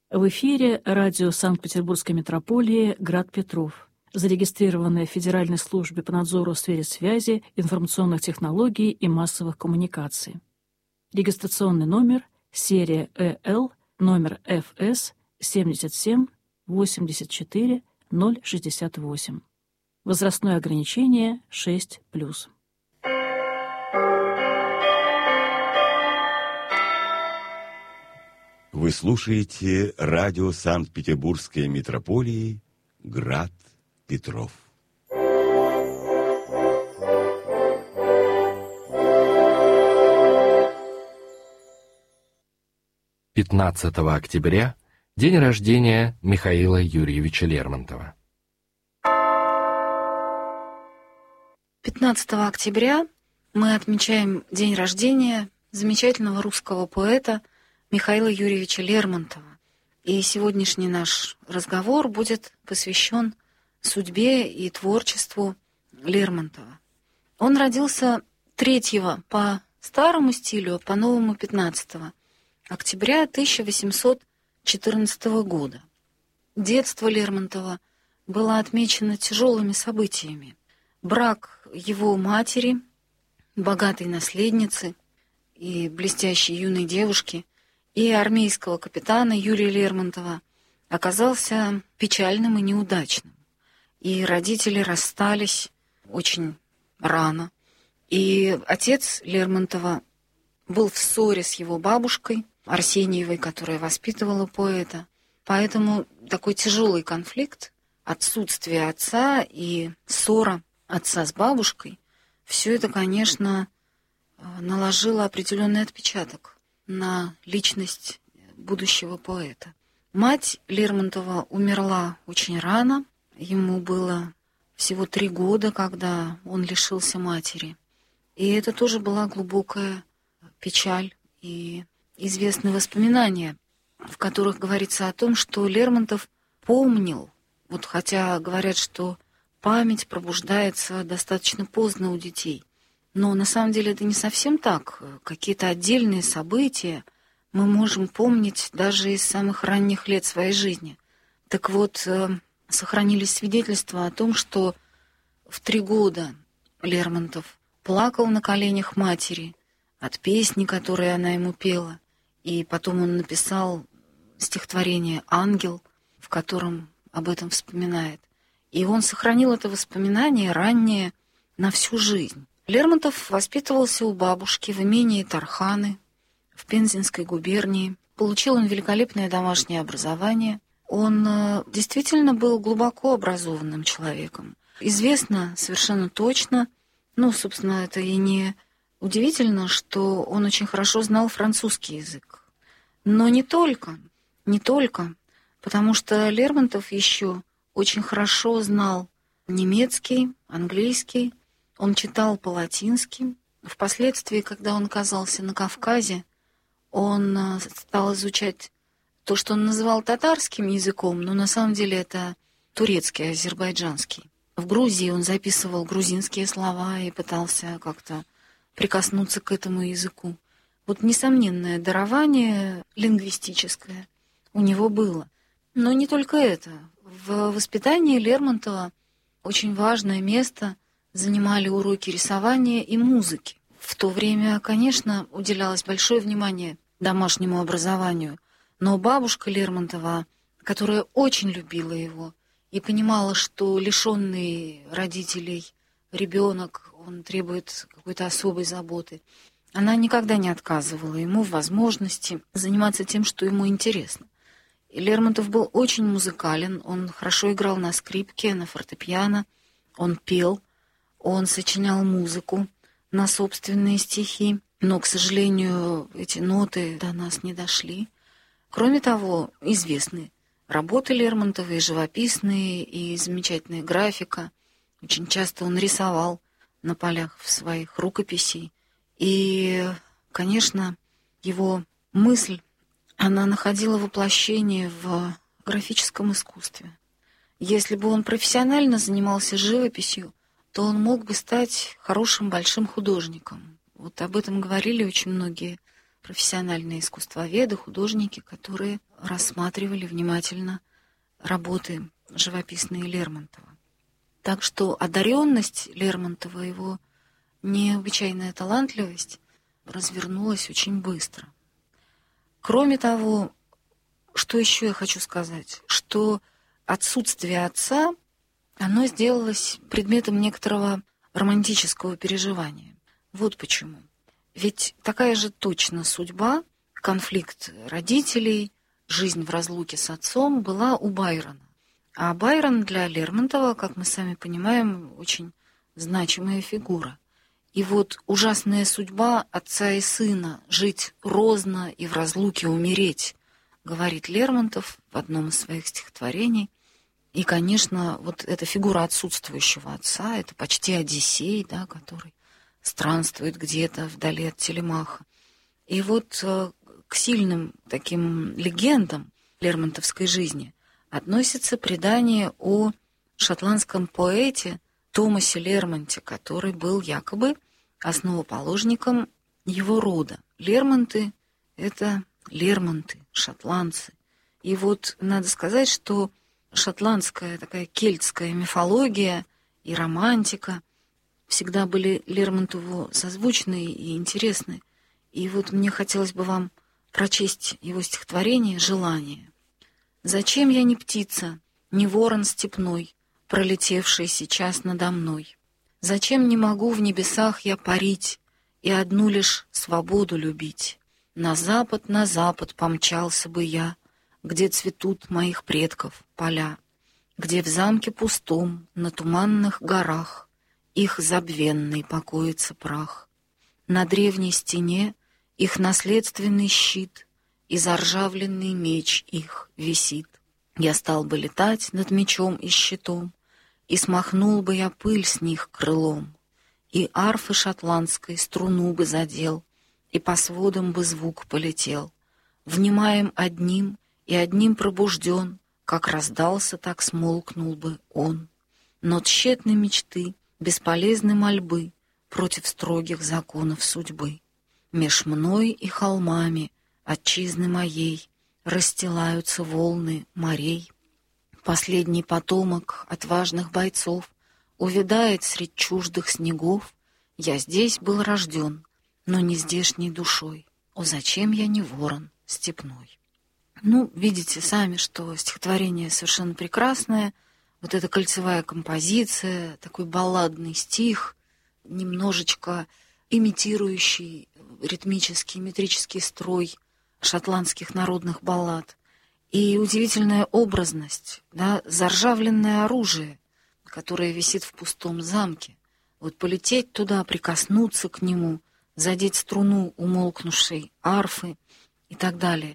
В эфире радио Санкт-Петербургской метрополии «Град Петров», зарегистрированное в Федеральной службе по надзору в сфере связи, информационных технологий и массовых коммуникаций. Регистрационный номер серия ЭЛ, номер ФС 77 84 068. Возрастное ограничение 6+. Вы слушаете радио Санкт-Петербургской метрополии «Град Петров». «15 октября – день рождения Михаила Юрьевича Лермонтова». 15 октября мы отмечаем день рождения замечательного русского поэта Михаила Юрьевича Лермонтова. И сегодняшний наш разговор будет посвящен судьбе и творчеству Лермонтова. Он родился 3 по старому стилю, а по новому 15 октября 1814 года. Детство Лермонтова было отмечено тяжелыми событиями. Брак его матери, богатой наследницы и блестящей юной девушки, и армейского капитана Юрия Лермонтова оказался печальным и неудачным. И родители расстались очень рано. И отец Лермонтова был в ссоре с его бабушкой Арсеньевой, которая воспитывала поэта. Поэтому такой тяжелый конфликт, отсутствие отца и ссора отца с бабушкой, все это, конечно, наложило определенный отпечаток на личность будущего поэта. Мать Лермонтова умерла очень рано. Ему было всего 3 года, когда он лишился матери. И это тоже была глубокая печаль и известны воспоминания, в которых говорится о том, что Лермонтов помнил, вот хотя говорят, что память пробуждается достаточно поздно у детей. Но на самом деле это не совсем так. Какие-то отдельные события мы можем помнить даже из самых ранних лет своей жизни. Так вот, сохранились свидетельства о том, что в 3 года Лермонтов плакал на коленях матери от песни, которые она ему пела. И потом он написал стихотворение «Ангел», в котором об этом вспоминает. И он сохранил это воспоминание раннее на всю жизнь. Лермонтов воспитывался у бабушки в имении Тарханы в Пензенской губернии. Получил он великолепное домашнее образование. Он действительно был глубоко образованным человеком. Известно совершенно точно, собственно, это и не удивительно, что он очень хорошо знал французский язык. Но не только, потому что Лермонтов еще очень хорошо знал немецкий, английский, он читал по-латински. Впоследствии, когда он оказался на Кавказе, он стал изучать то, что он называл татарским языком, но на самом деле это турецкий, азербайджанский. В Грузии он записывал грузинские слова и пытался как-то прикоснуться к этому языку. Вот несомненное дарование лингвистическое у него было. Но не только это. В воспитании Лермонтова очень важное место занимали уроки рисования и музыки. В то время, конечно, уделялось большое внимание домашнему образованию, но бабушка Лермонтова, которая очень любила его и понимала, что лишенный родителей ребенок, он требует какой-то особой заботы, она никогда не отказывала ему в возможности заниматься тем, что ему интересно. И Лермонтов был очень музыкален, он хорошо играл на скрипке, на фортепиано, он пел, он сочинял музыку на собственные стихи, но, к сожалению, эти ноты до нас не дошли. Кроме того, известны работы Лермонтова, и живописные, и замечательная графика. Очень часто он рисовал на полях в своих рукописей. И, конечно, его мысль, она находила воплощение в графическом искусстве. Если бы он профессионально занимался живописью, то он мог бы стать хорошим большим художником. Вот об этом говорили очень многие профессиональные искусствоведы, художники, которые рассматривали внимательно работы живописные Лермонтова. Так что одаренность Лермонтова, его необычайная талантливость развернулась очень быстро. Кроме того, что еще я хочу сказать, что отсутствие отца, оно сделалось предметом некоторого романтического переживания. Вот почему. Ведь такая же точно судьба, конфликт родителей, жизнь в разлуке с отцом была у Байрона. А Байрон для Лермонтова, как мы сами понимаем, очень значимая фигура. И вот ужасная судьба отца и сына — жить розно и в разлуке умереть, говорит Лермонтов в одном из своих стихотворений. И, конечно, вот эта фигура отсутствующего отца — это почти Одиссей, да, который странствует где-то вдали от Телемаха. И вот к сильным таким легендам лермонтовской жизни относится предание о шотландском поэте Томасе Лермонте, который был якобы основоположником его рода. Лермонты — это лермонты, шотландцы. И вот надо сказать, что шотландская такая кельтская мифология и романтика всегда были Лермонтову созвучны и интересны. И вот мне хотелось бы вам прочесть его стихотворение «Желание». «Зачем я не птица, не ворон степной, пролетевший сейчас надо мной? Зачем не могу в небесах я парить и одну лишь свободу любить? На запад помчался бы я, где цветут моих предков поля, где в замке пустом на туманных горах их забвенный покоится прах. На древней стене их наследственный щит и заржавленный меч их висит. Я стал бы летать над мечом и щитом, и смахнул бы я пыль с них крылом, и арфы шотландской струну бы задел, и по сводам бы звук полетел. Внимаем одним, и одним пробужден, как раздался, так смолкнул бы он. Но тщетны мечты, бесполезны мольбы против строгих законов судьбы. Меж мной и холмами отчизны моей расстилаются волны морей. Последний потомок отважных бойцов увядает средь чуждых снегов. Я здесь был рожден, но не здешней душой. О, зачем я не ворон степной? Ну, видите сами, что стихотворение совершенно прекрасное. Вот эта кольцевая композиция, такой балладный стих, немножечко имитирующий ритмический, метрический строй шотландских народных баллад. И удивительная образность, да, заржавленное оружие, которое висит в пустом замке. Вот полететь туда, прикоснуться к нему, задеть струну умолкнувшей арфы и так далее.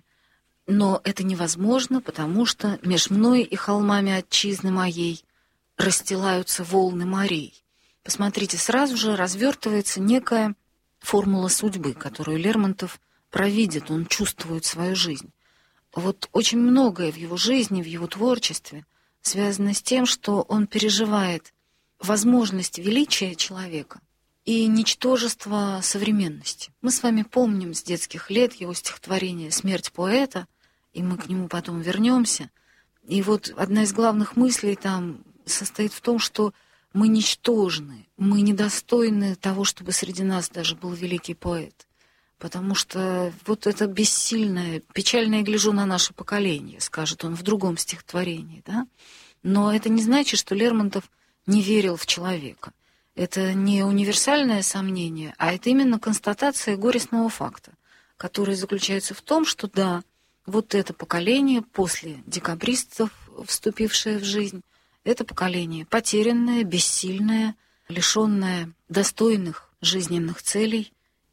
Но это невозможно, потому что меж мной и холмами отчизны моей расстилаются волны морей. Посмотрите, сразу же развертывается некая формула судьбы, которую Лермонтов провидит, он чувствует свою жизнь. Вот очень многое в его жизни, в его творчестве связано с тем, что он переживает возможность величия человека и ничтожество современности. Мы с вами помним с детских лет его стихотворение «Смерть поэта», и мы к нему потом вернемся. И вот одна из главных мыслей там состоит в том, что мы ничтожны, мы недостойны того, чтобы среди нас даже был великий поэт. Потому что вот это бессильное, печально я гляжу на наше поколение, скажет он в другом стихотворении, да? Но это не значит, что Лермонтов не верил в человека. Это не универсальное сомнение, а это именно констатация горестного факта, который заключается в том, что да, вот это поколение после декабристов, вступившее в жизнь, это поколение потерянное, бессильное, лишенное достойных жизненных целей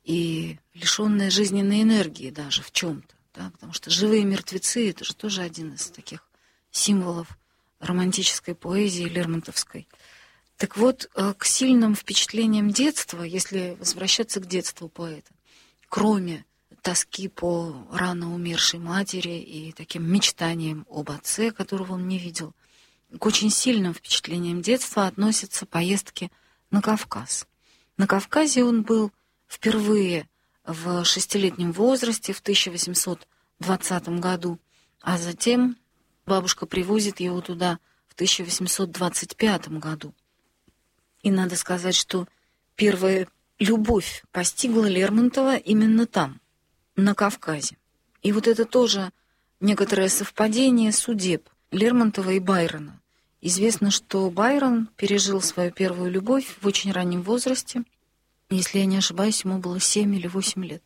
и лишенное жизненной энергии даже в чем-то, да? Потому что живые мертвецы — это же тоже один из таких символов романтической поэзии лермонтовской. Так вот, к сильным впечатлениям детства, если возвращаться к детству поэта, кроме тоски по рано умершей матери и таким мечтаниям об отце, которого он не видел, к очень сильным впечатлениям детства относятся поездки на Кавказ. На Кавказе он был впервые в 6-летнем возрасте в 1820 году, а затем бабушка привозит его туда в 1825 году. И надо сказать, что первая любовь постигла Лермонтова именно там, на Кавказе. И вот это тоже некоторое совпадение судеб Лермонтова и Байрона. Известно, что Байрон пережил свою первую любовь в очень раннем возрасте. Если я не ошибаюсь, ему было 7 или 8 лет.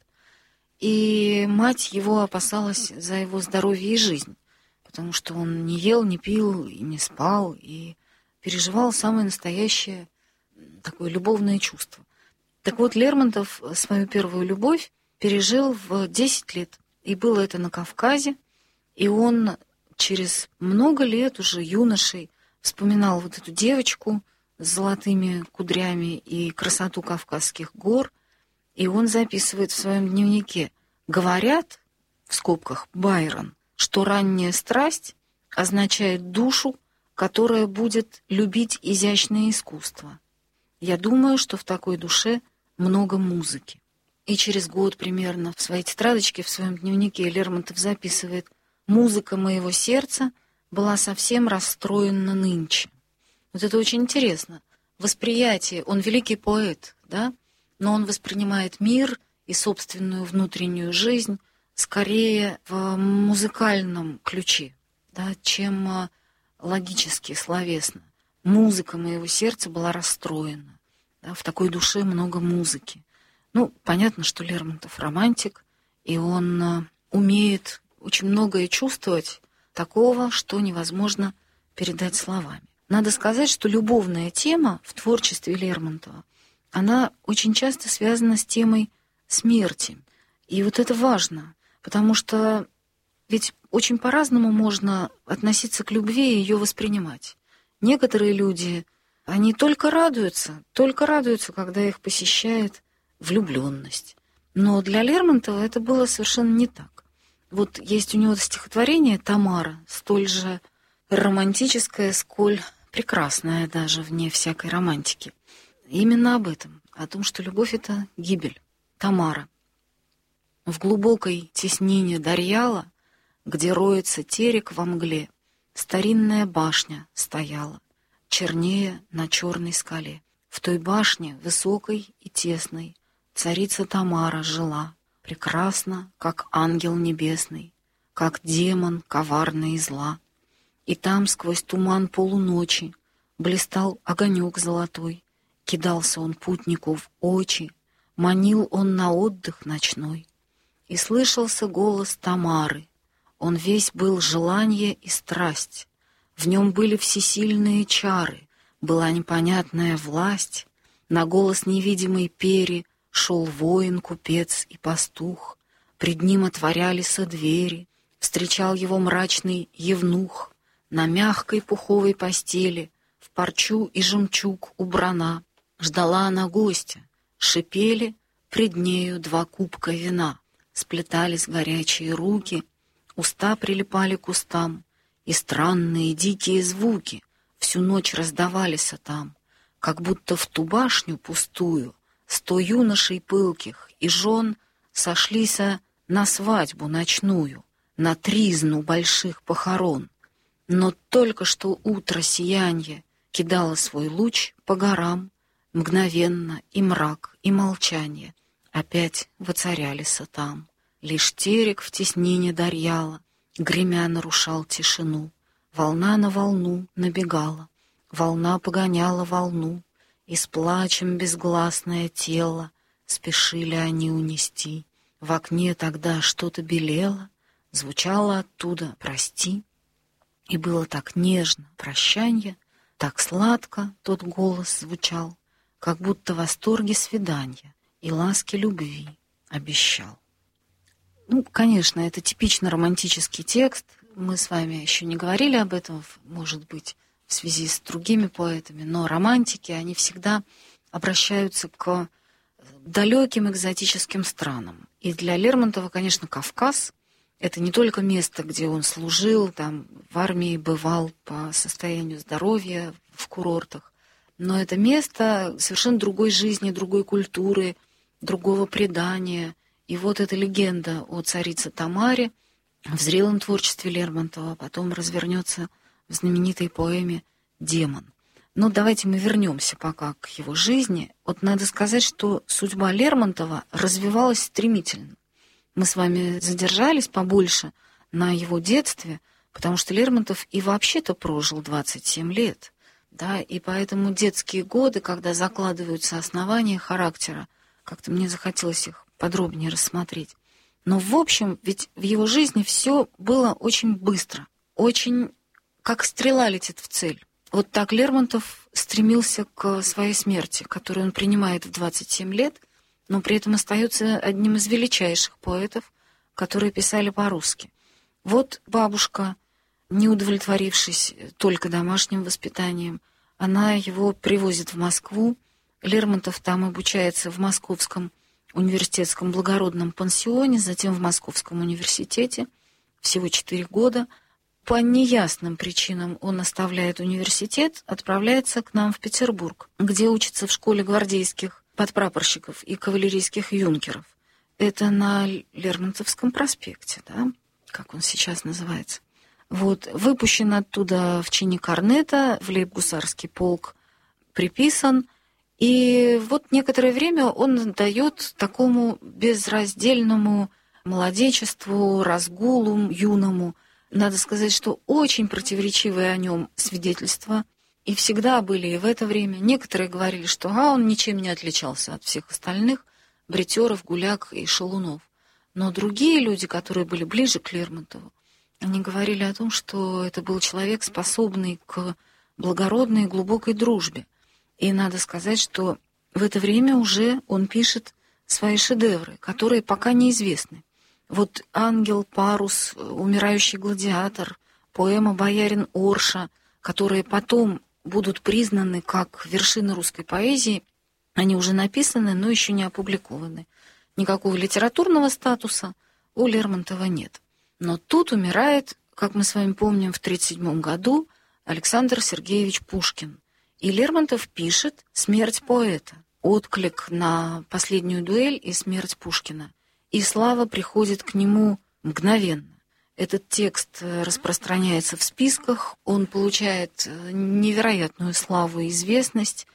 И мать его опасалась за его здоровье и жизнь, потому что он не ел, не пил и не спал, и переживал самое настоящее такое любовное чувство. Так вот, Лермонтов свою первую любовь пережил в 10 лет. И было это на Кавказе. И он через много лет уже юношей вспоминал вот эту девочку с золотыми кудрями и красоту Кавказских гор. И он записывает в своем дневнике: «Говорят, в скобках Байрон, что ранняя страсть означает душу, которая будет любить изящное искусство. Я думаю, что в такой душе много музыки». И через год примерно в своей тетрадочке, в своем дневнике Лермонтов записывает: «Музыка моего сердца была совсем расстроена нынче». Вот это очень интересно. Восприятие, он великий поэт, да? Но он воспринимает мир и собственную внутреннюю жизнь скорее в музыкальном ключе, да, чем логически, словесно. Музыка моего сердца была расстроена. Да, в такой душе много музыки. Ну, понятно, что Лермонтов романтик, и он умеет очень многое чувствовать такого, что невозможно передать словами. Надо сказать, что любовная тема в творчестве Лермонтова, она очень часто связана с темой смерти. И вот это важно, потому что ведь очень по-разному можно относиться к любви и ее воспринимать. Некоторые люди, они только радуются, когда их посещает влюбленность. Но для Лермонтова это было совершенно не так. Вот есть у него стихотворение «Тамара», столь же романтическое, сколь прекрасное даже вне всякой романтики. Именно об этом, о том, что любовь — это гибель. Тамара. В глубокой теснине Дарьяла, где роется терек во мгле, старинная башня стояла, чернее на черной скале. В той башне, высокой и тесной, царица Тамара жила, прекрасно, как ангел небесный, как демон коварный и зла. И там сквозь туман полуночи блистал огонек золотой, кидался он путнику в очи, манил он на отдых ночной. И слышался голос Тамары, он весь был желание и страсть, в нем были всесильные чары, была непонятная власть, на голос невидимой пери шел воин, купец и пастух, пред ним отворялись двери, встречал его мрачный евнух, на мягкой пуховой постели, в парчу и жемчуг убрана, ждала она гостя, шипели пред нею 2 кубка вина, сплетались горячие руки, уста прилипали к устам, и странные дикие звуки всю ночь раздавались там, как будто в ту башню пустую 100 юношей пылких и жен сошлись на свадьбу ночную, на тризну больших похорон. Но только что утро сиянье кидало свой луч по горам, мгновенно и мрак, и молчание опять воцарялись там. Лишь терек в теснине Дарьяла, гремя нарушал тишину. Волна на волну набегала, волна погоняла волну, и с плачем безгласное тело спешили они унести. В окне тогда что-то белело, звучало оттуда «прости». И было так нежно прощанье, так сладко тот голос звучал, как будто восторги свидания и ласки любви обещал. Ну, конечно, это типично романтический текст. Мы с вами еще не говорили об этом, может быть, в связи с другими поэтами, но романтики, они всегда обращаются к далеким экзотическим странам. И для Лермонтова, конечно, Кавказ — это не только место, где он служил, там в армии бывал по состоянию здоровья, в курортах, но это место совершенно другой жизни, другой культуры, другого предания. И вот эта легенда о царице Тамаре в зрелом творчестве Лермонтова потом развернется в знаменитой поэме «Демон». Но давайте мы вернемся пока к его жизни. Вот надо сказать, что судьба Лермонтова развивалась стремительно. Мы с вами задержались побольше на его детстве, потому что Лермонтов и вообще-то прожил 27 лет. Да, и поэтому детские годы, когда закладываются основания характера, как-то мне захотелось их подробнее рассмотреть. Но в общем, ведь в его жизни все было очень быстро, очень как стрела летит в цель. Вот так Лермонтов стремился к своей смерти, которую он принимает в 27 лет, но при этом остается одним из величайших поэтов, которые писали по-русски. Вот бабушка, не удовлетворившись только домашним воспитанием, она его привозит в Москву. Лермонтов там обучается в Московском университетском благородном пансионе, затем в Московском университете, всего 4 года. По неясным причинам он оставляет университет, отправляется к нам в Петербург, где учится в школе гвардейских подпрапорщиков и кавалерийских юнкеров. Это на Лермонтовском проспекте, да, как он сейчас называется. Вот, выпущен оттуда в чине корнета, в лейб-гусарский полк приписан, и вот некоторое время он дает такому безраздельному молодечеству, разгулу юному. Надо сказать, что очень противоречивые о нем свидетельства, и всегда были и в это время. Некоторые говорили, что он ничем не отличался от всех остальных бритеров, гуляк и шалунов. Но другие люди, которые были ближе к Лермонтову, они говорили о том, что это был человек, способный к благородной и глубокой дружбе. И надо сказать, что в это время уже он пишет свои шедевры, которые пока неизвестны. Вот «Ангел», «Парус», «Умирающий гладиатор», поэма «Боярин Орша», которые потом будут признаны как вершины русской поэзии, они уже написаны, но еще не опубликованы. Никакого литературного статуса у Лермонтова нет. Но тут умирает, как мы с вами помним, в 1937 году Александр Сергеевич Пушкин. И Лермонтов пишет «Смерть поэта», отклик на последнюю дуэль и смерть Пушкина. И слава приходит к нему мгновенно. Этот текст распространяется в списках, он получает невероятную славу и известность.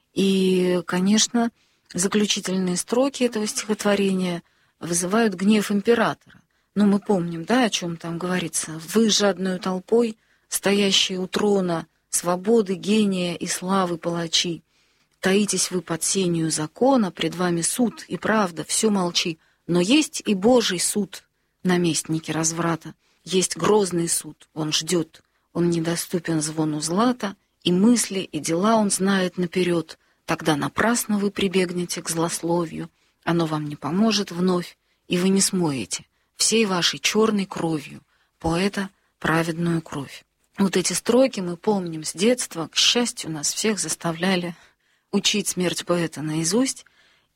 И, конечно, заключительные строки этого стихотворения вызывают гнев императора. Но мы помним, да, о чем там говорится. «Вы, жадную толпой, стоящие у трона, свободы, гения и славы палачи, таитесь вы под сенью закона, пред вами суд и правда, все молчи. Но есть и Божий суд, наместники разврата, есть грозный суд, он ждет, он недоступен звону злата, и мысли, и дела он знает наперед. Тогда напрасно вы прибегнете к злословию, оно вам не поможет вновь, и вы не смоете всей вашей черной кровью поэта праведную кровь». Вот эти строки мы помним с детства. К счастью, нас всех заставляли учить «Смерть поэта» наизусть.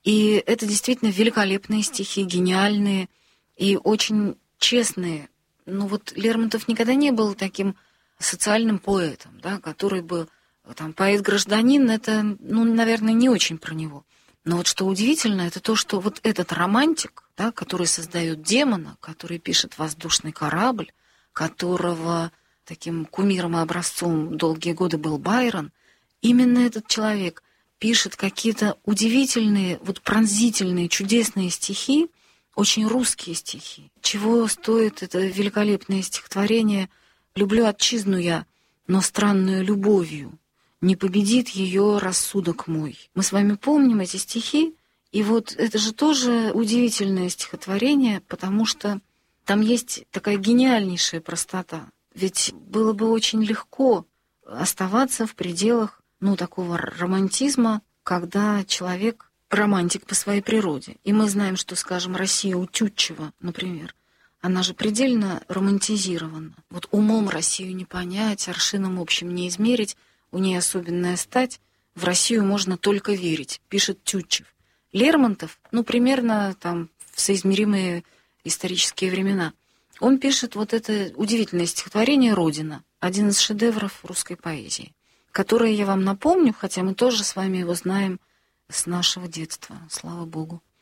И это действительно великолепные стихи, гениальные и очень честные. Но вот Лермонтов никогда не был таким социальным поэтом, да, который бы там поэт-гражданин, это, наверное, не очень про него. Но вот что удивительно, это то, что вот этот романтик, да, который создает демона, который пишет «Воздушный корабль», которого таким кумиром и образцом долгие годы был Байрон, именно этот человек пишет какие-то удивительные, вот пронзительные, чудесные стихи, очень русские стихи. Чего стоит это великолепное стихотворение «Люблю отчизну я, но странную любовью, не победит ее рассудок мой». Мы с вами помним эти стихи, и вот это же тоже удивительное стихотворение, потому что там есть такая гениальнейшая простота. Ведь было бы очень легко оставаться в пределах, такого романтизма, когда человек романтик по своей природе. И мы знаем, что, скажем, Россия у Тютчева, например, она же предельно романтизирована. Вот умом Россию не понять, аршином общим не измерить, у нее особенная стать, в Россию можно только верить, пишет Тютчев. Лермонтов, примерно там в соизмеримые исторические времена, он пишет вот это удивительное стихотворение «Родина», один из шедевров русской поэзии, которое я вам напомню, хотя мы тоже с вами его знаем с нашего детства, слава богу.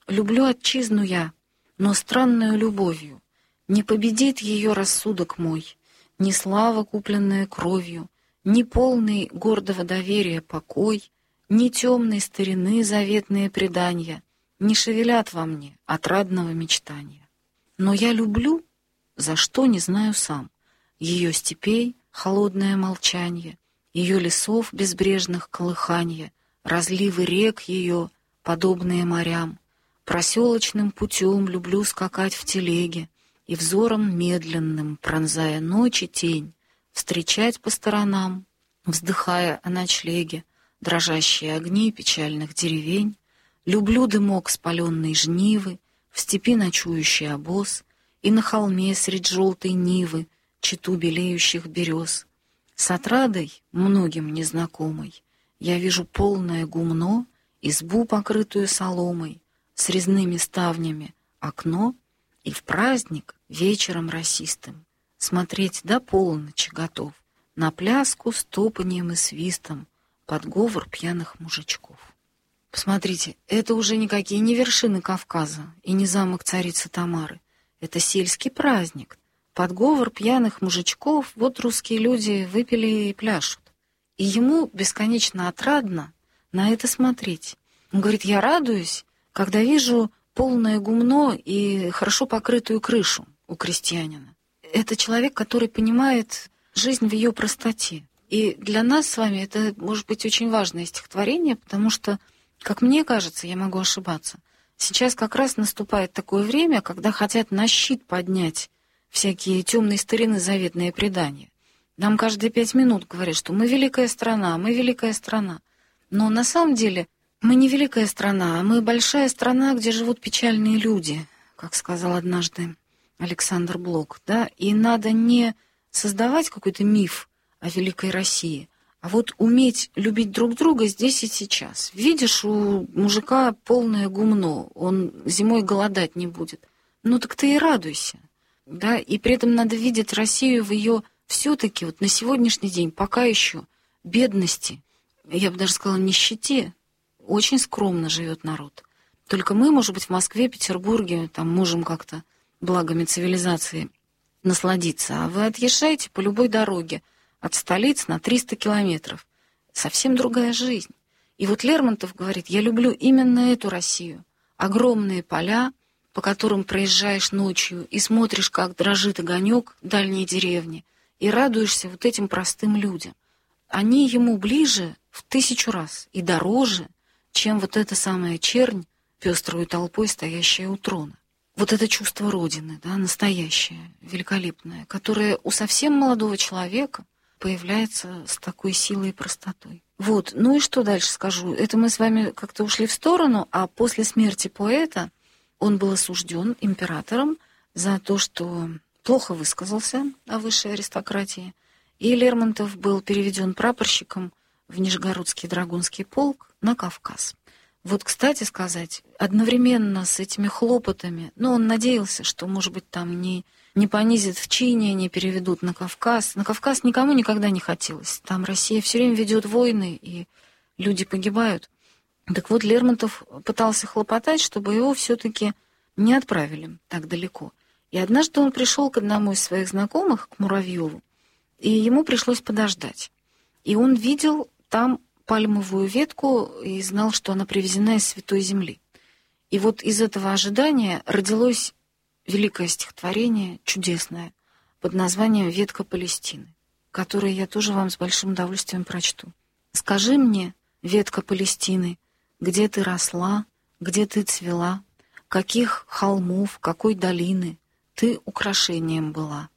люблю отчизну я, но странную любовью. Не победит ее рассудок мой, ни слава, купленная кровью, ни полный гордого доверия покой, ни темной старины заветные предания не шевелят во мне отрадного мечтания. Но я люблю, за что не знаю сам, ее степей холодное молчанье, ее лесов безбрежных колыханье, разливы рек ее, подобные морям. Проселочным путем люблю скакать в телеге и взором медленным, пронзая ночи тень, встречать по сторонам, вздыхая о ночлеге, дрожащие огни печальных деревень. Люблю дымок спаленной жнивы, в степи ночующий обоз, и на холме средь желтой нивы чету белеющих берез. С отрадой, многим незнакомой, я вижу полное гумно, избу, покрытую соломой, с резными ставнями, окно, и в праздник вечером росистым смотреть до полночи готов на пляску с топаньем и свистом под говор пьяных мужичков. Посмотрите, это уже никакие не вершины Кавказа и не замок царицы Тамары. Это сельский праздник. Под говор пьяных мужичков вот русские люди выпили и пляшут. И ему бесконечно отрадно на это смотреть. Он говорит, я радуюсь, когда вижу полное гумно и хорошо покрытую крышу у крестьянина. Это человек, который понимает жизнь в ее простоте. И для нас с вами это может быть очень важное стихотворение, потому что, как мне кажется, я могу ошибаться, сейчас как раз наступает такое время, когда хотят на щит поднять всякие темные старины, заветные предания. Нам каждые 5 минут говорят, что мы великая страна, мы великая страна. Но на самом деле мы не великая страна, а мы большая страна, где живут печальные люди, как сказал однажды Александр Блок. Да? И надо не создавать какой-то миф о великой России, а вот уметь любить друг друга здесь и сейчас. Видишь, у мужика полное гумно, он зимой голодать не будет. Ну так ты и радуйся. Да? И при этом надо видеть Россию в ее все-таки вот на сегодняшний день пока еще бедности, я бы даже сказала, нищете. Очень скромно живет народ. Только мы, может быть, в Москве, Петербурге там можем как-то благами цивилизации насладиться. А вы отъезжаете по любой дороге от столиц на 300 километров. Совсем другая жизнь. И вот Лермонтов говорит, я люблю именно эту Россию. Огромные поля, по которым проезжаешь ночью и смотришь, как дрожит огонек дальней деревни, и радуешься вот этим простым людям. Они ему ближе в 1000 раз и дороже, чем вот эта самая чернь, пеструю толпой, стоящая у трона. Вот это чувство Родины, да, настоящее, великолепное, которое у совсем молодого человека появляется с такой силой и простотой. Вот, ну и что дальше скажу? Это мы с вами как-то ушли в сторону, а после смерти поэта он был осужден императором за то, что плохо высказался о высшей аристократии, и Лермонтов был переведен прапорщиком в Нижегородский драгунский полк на Кавказ. Вот, кстати сказать, одновременно с этими хлопотами, он надеялся, что, может быть, там не понизят в чине, не переведут на Кавказ. На Кавказ никому никогда не хотелось. Там Россия все время ведет войны, и люди погибают. Так вот, Лермонтов пытался хлопотать, чтобы его все-таки не отправили так далеко. И однажды он пришел к одному из своих знакомых, к Муравьеву, и ему пришлось подождать. И он видел там пальмовую ветку и знал, что она привезена из Святой Земли. И вот из этого ожидания родилось великое стихотворение, чудесное, под названием «Ветка Палестины», которое я тоже вам с большим удовольствием прочту. «Скажи мне, ветка Палестины, где ты росла, где ты цвела, каких холмов, какой долины ты украшением была?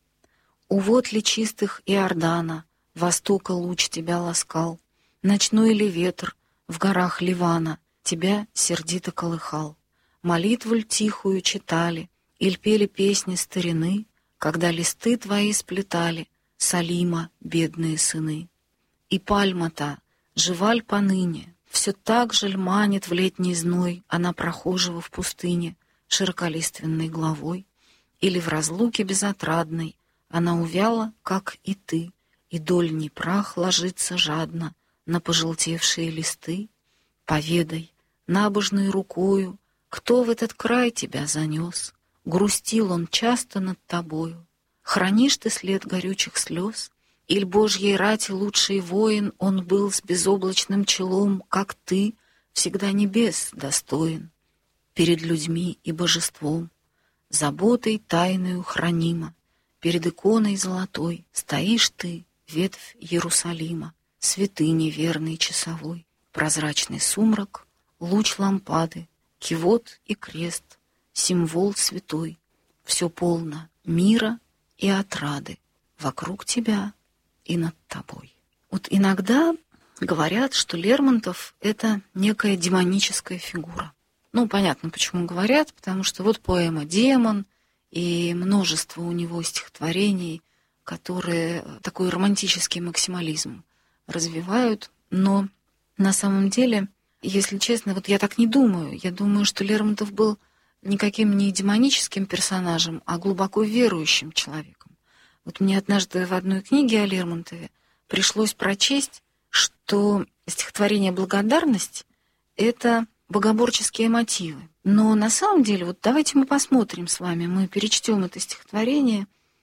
У вод ли чистых Иордана востока луч тебя ласкал, ночной ли ветер в горах Ливана тебя сердито колыхал? Молитву ль тихую читали, иль пели песни старины, когда листы твои сплетали Салима бедные сыны? И пальма-то, жива ль поныне, все так же ль манит в летний зной она прохожего в пустыне широколиственной главой? Или в разлуке безотрадной она увяла, как и ты, и дольний прах ложится жадно на пожелтевшие листы? Поведай, набожной рукою Кто в этот край тебя занес? Грустил он часто над тобою. Хранишь ты след горючих слез? Иль Божьей рати лучший воин, он был с безоблачным челом, как ты, всегда небес достоин. Перед людьми и божеством, заботой тайною хранима, перед иконой золотой стоишь ты, ветвь Иерусалима, святыни верный часовой, прозрачный сумрак, луч лампады, кивот и крест, символ святой, все полно мира и отрады вокруг тебя и над тобой. Вот иногда говорят, что Лермонтов — это некая демоническая фигура. Ну, понятно, почему говорят, потому что вот поэма «Демон» и множество у него стихотворений, которые такой романтический максимализм развивают. Но на самом деле, если честно, вот я так не думаю. Я думаю, что Лермонтов был никаким не демоническим персонажем, а глубоко верующим человеком. Вот мне однажды в одной книге о Лермонтове пришлось прочесть, что стихотворение «Благодарность» — это богоборческие мотивы. Но на самом деле, вот давайте мы посмотрим с вами, мы перечтем это стихотворение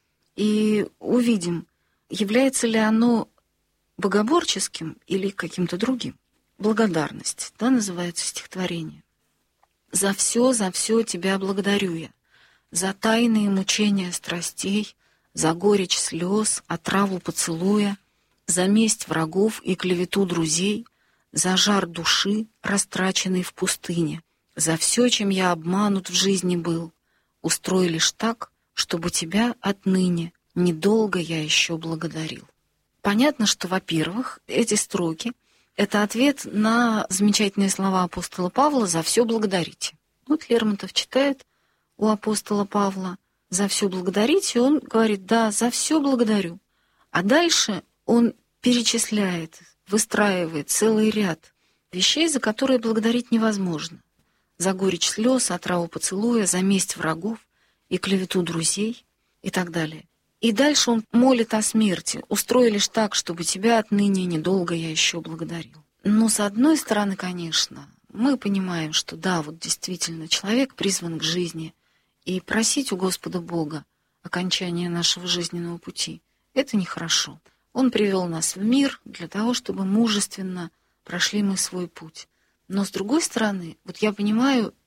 и увидим, является ли оно богоборческим или каким-то другим. «Благодарность», да, называется стихотворение. За все тебя благодарю я, за тайные мучения страстей, за горечь слез, отраву поцелуя, за месть врагов и клевету друзей, за жар души, растраченный в пустыне, за все, чем я обманут в жизни был. Устрой лишь так, чтобы тебя отныне недолго я еще благодарил. Понятно, что, во-первых, эти строки — это ответ на замечательные слова апостола Павла «За все благодарите». Вот Лермонтов читает у апостола Павла «За все благодарите», и он говорит «Да, за все благодарю». А дальше он перечисляет, выстраивает целый ряд вещей, за которые благодарить невозможно. За горечь слез, отраву поцелуя, за месть врагов и клевету друзей и так далее. И дальше он молит о смерти. «Устрой лишь так, чтобы тебя отныне недолго я еще благодарил». Но с одной стороны, конечно, мы понимаем, что да, вот действительно человек призван к жизни, и просить у Господа Бога окончания нашего жизненного пути — это нехорошо. Он привел нас в мир для того, чтобы мужественно прошли мы свой путь. Но с другой стороны, вот я понимаю